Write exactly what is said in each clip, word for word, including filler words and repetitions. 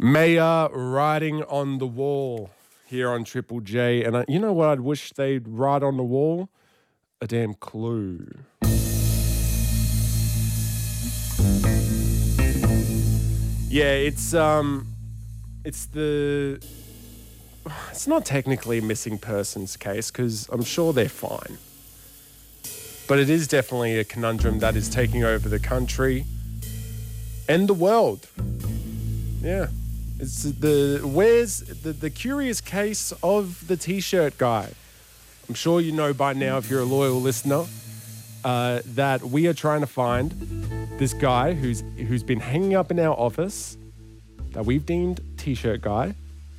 Maya writing on the wall here on Triple J. And I, you know what I'd wish they'd write on the wall? A damn clue. Yeah, it's um, it's the, it's not technically a missing persons case because I'm sure they're fine. But it is definitely a conundrum that is taking over the country and the world. Yeah. It's the where's the, the curious case of the T-shirt guy. I'm sure you know by now, if you're a loyal listener, uh, that we are trying to find this guy who's who's been hanging up in our office that we've deemed T-shirt guy.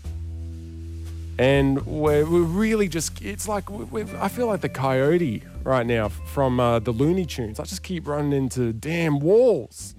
And we're, we're really just, it's like, we're, I feel like the coyote right now from uh, the Looney Tunes. I just keep running into damn walls.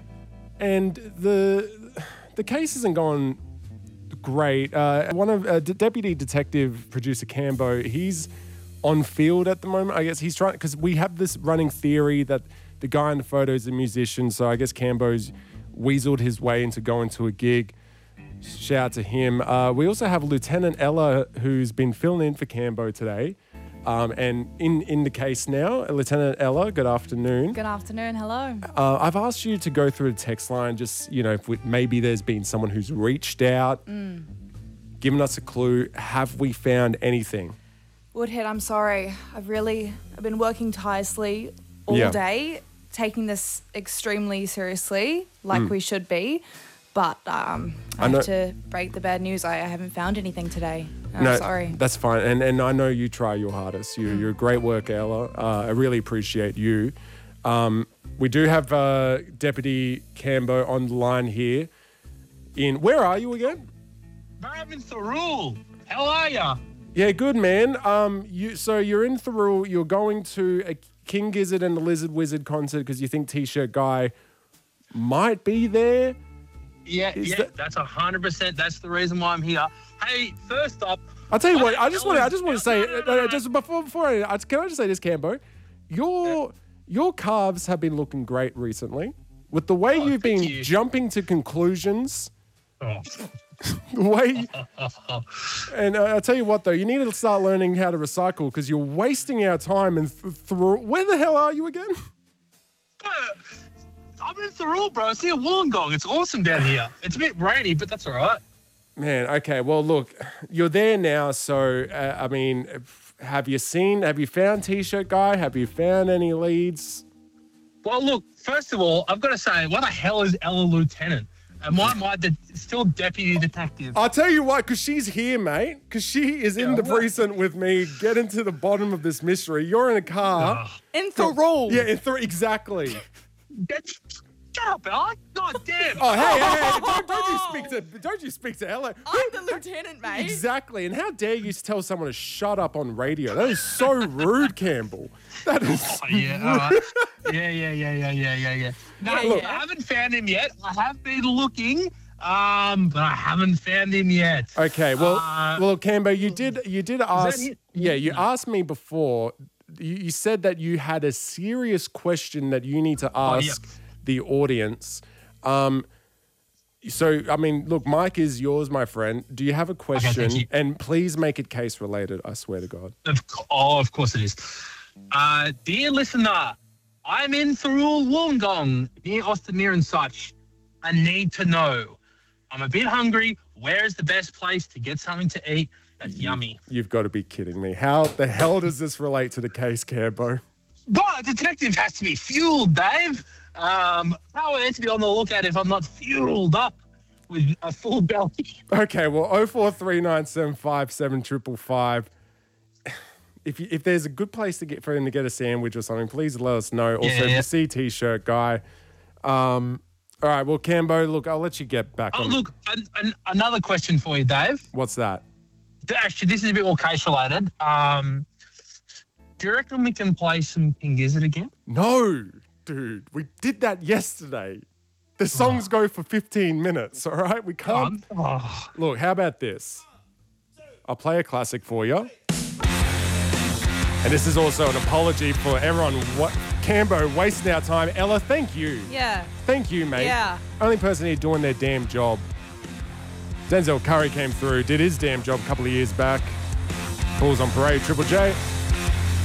And the the case isn't going great. Uh, one of uh, D- Deputy Detective Producer Cambo, he's on field at the moment. I guess he's trying, because we have this running theory that the guy in the photo is a musician. So I guess Cambo's weaseled his way into going to a gig. Shout out to him. Uh, we also have Lieutenant Ella, who's been filling in for Cambo today. Um, and in, in the case now, Lieutenant Ella, good afternoon. Good afternoon, hello. Uh, I've asked you to go through the text line, just, you know, if we, maybe there's been someone who's reached out, mm. given us a clue. Have we found anything? Woodhead, I'm sorry. I've really, I've been working tirelessly all yeah. day, taking this extremely seriously, like mm. we should be. But um, I, I have to break the bad news. I, I haven't found anything today. I'm no, sorry. That's fine. And and I know you try your hardest. You, mm. You're a great worker, Ella. Uh, I really appreciate you. Um, we do have uh, Deputy Cambo on the line here. In Where are you again? I'm in Thurrool. How are ya? Yeah, good, man. Um, you So you're in Thurrool. You're going to a King Gizzard and the Lizard Wizard concert because you think T-shirt guy might be there. Yeah, Is yeah, that... that's a hundred percent. That's the reason why I'm here. Hey, first up, I'll tell you what. I just want to. I just want to say, no, no, no, just before before I, can I just say this, Cambo, your yeah. your calves have been looking great recently. With the way oh, you've been you. jumping to conclusions, oh. the way, and uh, I'll tell you what though, you need to start learning how to recycle because you're wasting our time. And th- through where the hell are you again? Uh, I'm in Thurrool, bro. It's near Wollongong. It's awesome down here. It's a bit rainy, but that's all right. Man, okay. Well, look, you're there now. So, uh, I mean, have you seen, have you found T-shirt guy? Have you found any leads? Well, look, first of all, I've got to say, what the hell is Ella Lieutenant? And why am I de- still Deputy Detective? I'll tell you what, because she's here, mate. Because she is in yeah, the what? precinct with me, getting to the bottom of this mystery. You're in a car. Oh. In Thurrool. Yeah, in Thurrool, exactly. That's, shut up, Ella. God damn. Oh, hey, hey, hey. Don't, don't you speak to don't you speak to Ella. I'm the lieutenant, mate. Exactly. And how dare you tell someone to shut up on radio? That is so rude, Campbell. That is oh, yeah, all right. yeah, yeah, yeah, yeah, yeah, yeah, yeah. No, yeah, look, yeah. I haven't found him yet. I have been looking, um, but I haven't found him yet. Okay, well, uh, well, Cambo, you did you did ask yeah, you asked me before. You, you said that you had a serious question that you need to ask oh, yeah. the audience. Um, so, I mean, look, Mike is yours, my friend. Do you have a question? Okay, and please make it case related, I swear to God. Of co- oh, of course it is. Uh, dear listener, I'm in Thurrool, Wollongong, near Austin and such. I need to know. I'm a bit hungry. Where is the best place to get something to eat that's you, yummy? You've got to be kidding me. How the hell does this relate to the case, Cambo? But a detective has to be fueled, Dave. Um, how am I to be on the lookout if I'm not fueled up with a full belly? Okay, well, oh four three nine seven five seven five five. If you, if there's a good place to get for him to get a sandwich or something, please let us know. Also, yeah, yeah. if you see T-shirt guy. Um, all right, well, Cambo, look, I'll let you get back oh, on. Look, an, an, another question for you, Dave. What's that? Actually, this is a bit more case related. Um, do you reckon we can play some King Gizzard again? No, dude. We did that yesterday. The songs oh. go for fifteen minutes, all right? We can't. Oh. Look, how about this? I'll play a classic for you. And this is also an apology for everyone. What Cambo wasting our time. Ella, thank you. Yeah. Thank you, mate. Yeah. Only person here doing their damn job. Denzel Curry came through, did his damn job a couple of years back. Bulls on Parade, Triple J.